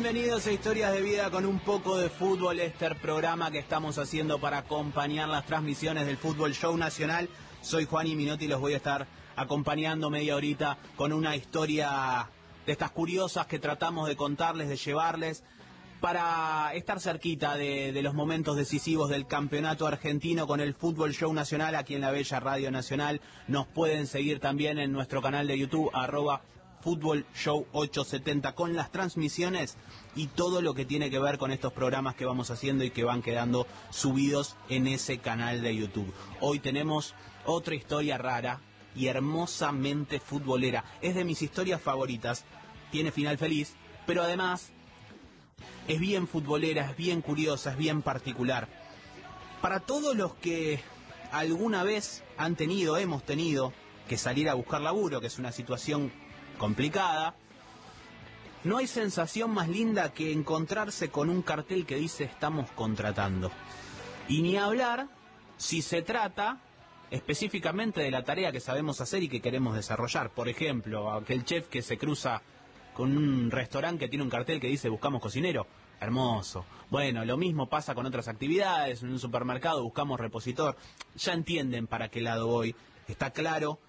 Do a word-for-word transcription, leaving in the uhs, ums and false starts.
Bienvenidos a Historias de Vida con un poco de fútbol, este programa que estamos haciendo para acompañar las transmisiones del Fútbol Show Nacional. Soy Juani Minotti y los voy a estar acompañando media horita con una historia de estas curiosas que tratamos de contarles, de llevarles, para estar cerquita de, de los momentos decisivos del campeonato argentino con el Fútbol Show Nacional aquí en la bella Radio Nacional. Nos pueden seguir también en nuestro canal de YouTube, arroba Fútbol Show ochocientos setenta, con las transmisiones y todo lo que tiene que ver con estos programas que vamos haciendo y que van quedando subidos en ese canal de YouTube. Hoy tenemos otra historia rara y hermosamente futbolera. Es de mis historias favoritas, tiene final feliz, pero además es bien futbolera, es bien curiosa, es bien particular. Para todos los que alguna vez han tenido, hemos tenido que salir a buscar laburo, que es una situación complicada, no hay sensación más linda que encontrarse con un cartel que dice estamos contratando. Y ni hablar si se trata específicamente de la tarea que sabemos hacer y que queremos desarrollar. Por ejemplo, aquel chef que se cruza con un restaurante que tiene un cartel que dice buscamos cocinero. Hermoso. Bueno, lo mismo pasa con otras actividades. En un supermercado buscamos repositor. Ya entienden para qué lado voy. Está claro